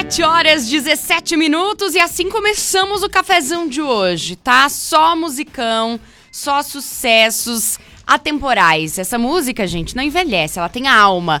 7h17 e assim começamos o cafezão de hoje, tá? Só musicão, só sucessos atemporais. Essa música, gente, não envelhece, ela tem alma.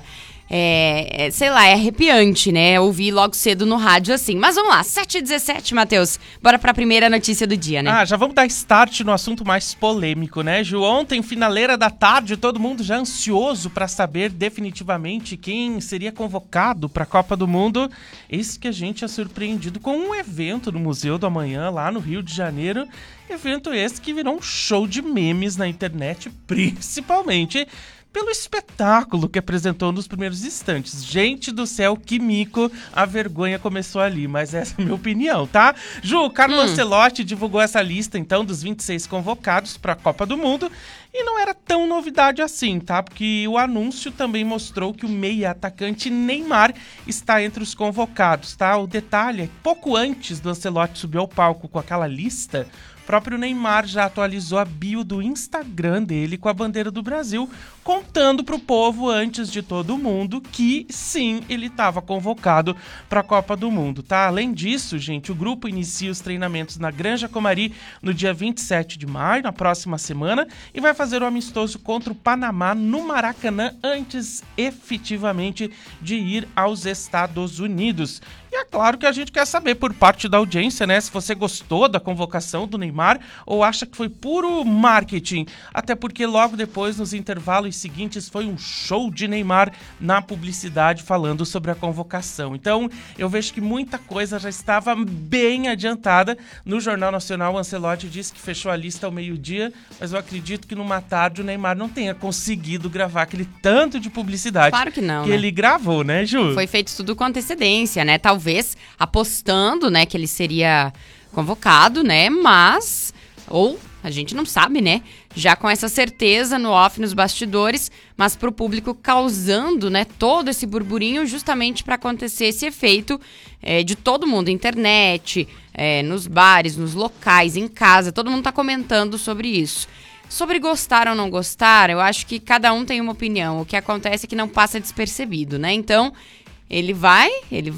Sei lá, é arrepiante, né? Ouvir logo cedo no rádio assim. Mas vamos lá, 7h17, Matheus. Bora pra primeira notícia do dia, né? Já vamos dar start no assunto mais polêmico, né, Ju? Ontem, finaleira da tarde, todo mundo já ansioso pra saber definitivamente quem seria convocado pra Copa do Mundo. Eis que a gente é surpreendido com um evento no Museu do Amanhã, lá no Rio de Janeiro. Evento esse que virou um show de memes na internet, principalmente pelo espetáculo que apresentou nos primeiros instantes. Gente do céu, que mico, a vergonha começou ali, mas essa é a minha opinião, tá? Ju, Carlo Ancelotti divulgou essa lista, então, dos 26 convocados para a Copa do Mundo, e não era tão novidade assim, tá? Porque o anúncio também mostrou que o meia atacante Neymar está entre os convocados, tá? O detalhe é que pouco antes do Ancelotti subir ao palco com aquela lista, o próprio Neymar já atualizou a bio do Instagram dele com a bandeira do Brasil, contando pro povo antes de todo mundo que sim, ele estava convocado para a Copa do Mundo, tá? Além disso, gente, o grupo inicia os treinamentos na Granja Comari no dia 27 de maio, na próxima semana, e vai fazer o amistoso contra o Panamá no Maracanã antes, efetivamente, de ir aos Estados Unidos. E é claro que a gente quer saber por parte da audiência, né, se você gostou da convocação do Neymar ou acha que foi puro marketing, até porque logo depois, nos intervalos seguintes, foi um show de Neymar na publicidade falando sobre a convocação. Então, eu vejo que muita coisa já estava bem adiantada. No Jornal Nacional, o Ancelotti disse que fechou a lista ao meio-dia, mas eu acredito que numa tarde o Neymar não tenha conseguido gravar aquele tanto de publicidade. Claro que não, que né? Ele gravou, né, Ju? Foi feito tudo com antecedência, né? Talvez apostando, né, que ele seria convocado, né? Mas, ou a gente não sabe, né? Já com essa certeza no off, nos bastidores, mas pro público causando, né, todo esse burburinho justamente para acontecer esse efeito de todo mundo, internet, nos bares, nos locais, em casa, todo mundo tá comentando sobre isso. Sobre gostar ou não gostar, eu acho que cada um tem uma opinião. O que acontece é que não passa despercebido, né? Então, ele vai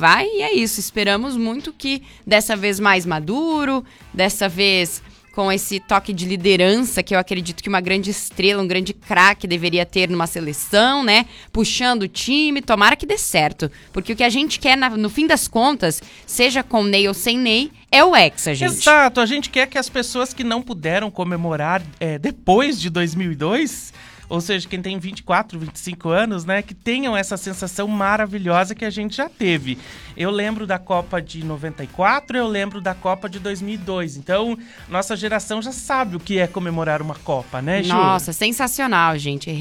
e é isso. Esperamos muito que dessa vez mais maduro, dessa vez com esse toque de liderança que eu acredito que uma grande estrela, um grande craque deveria ter numa seleção, né? Puxando o time, tomara que dê certo. Porque o que a gente quer, no fim das contas, seja com Ney ou sem Ney, é o Hexa, gente. Exato, a gente quer que as pessoas que não puderam comemorar depois de 2002... ou seja, quem tem 24, 25 anos, né, que tenham essa sensação maravilhosa que a gente já teve. Eu lembro da Copa de 94, eu lembro da Copa de 2002. Então, nossa geração já sabe o que é comemorar uma Copa, né, Ju? Nossa, sensacional, gente.